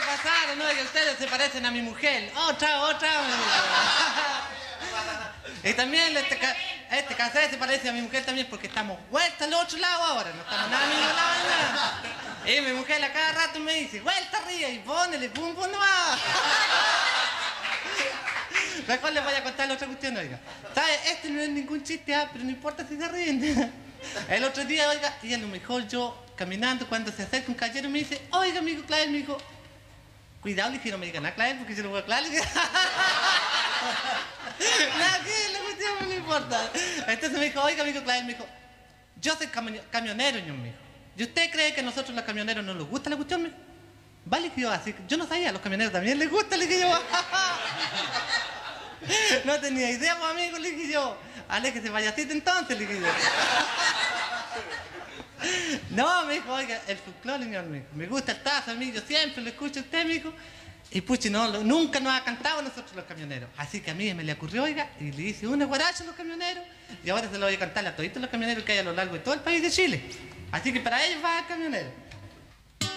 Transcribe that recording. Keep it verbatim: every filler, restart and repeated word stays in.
casaron, ¿no? Y ustedes se parecen a mi mujer. Otra, otra. Y también este, este casé se parece a mi mujer también porque estamos vuelta al otro lado ahora. No estamos nada al mismo lado ni nada. Y mi mujer a cada rato me dice, vuelta arriba y ponele, pum, pum, nomás. Mejor les voy a contar la otra cuestión, oiga. ¿Sabes? Este no es ningún chiste, ah, pero no importa si se ríen. El otro día, oiga, y a lo mejor yo, caminando, cuando se acerca un caballero, me dice, oiga, amigo Clavel, me dijo, cuidado, le dije, no me digan a Clavel, porque se lo voy a Clavel. Nada, que la cuestión no importa. Entonces me dijo, oiga, amigo Clavel, me dijo, yo soy cami camionero, ño, me dijo. ¿Y usted cree que a nosotros los camioneros no nos gusta la cuestión? Me dijo, vale, que yo así, yo no sabía, a los camioneros también les gusta, le dije yo. No tenía idea, pues, amigo, le dije yo. Aléjese, payasito, entonces, le dije yo. No, me dijo, oiga, el folclore, me dijo, me gusta el tazo, amigo, yo siempre lo escucho a usted, me dijo. Y puchi, no, lo, nunca nos ha cantado a nosotros los camioneros. Así que a mí me le ocurrió, oiga, y le hice una guaracha a los camioneros. Y ahora se lo voy a cantar a toditos los camioneros que hay a lo largo de todo el país de Chile. Así que para ellos va el camionero.